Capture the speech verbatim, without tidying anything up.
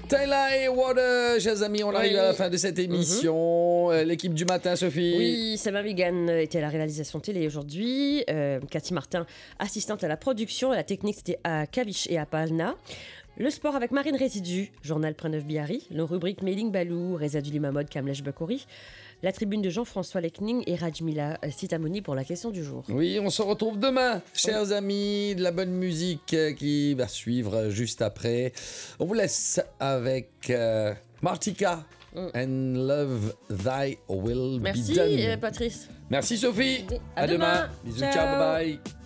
Taylor et Water, chers amis, on arrive Oui. à la fin de cette émission. Euh, L'équipe du matin, Sophie. Oui, Sama Wigan était à la réalisation télé aujourd'hui. Euh, Cathy Martin, assistante à la production. Et la technique, c'était à Kavish et à Palna. Le sport avec Marine Résidu, journal Preneuve Biarri. Le rubrique Mailing Balou, Reza Duli Mahmoud, Kamlesh Bakouri. La tribune de Jean-François Lekning et Rajmila Sitamoni pour la question du jour. Oui, on se retrouve demain, chers amis. De la bonne musique euh, qui va suivre juste après. On vous laisse avec euh, Martika Mm. and Love Thy Will Merci, Be Done. euh, Patrice. Merci, Sophie. À à demain. demain. Bisous, Ciao. ciao, bye bye.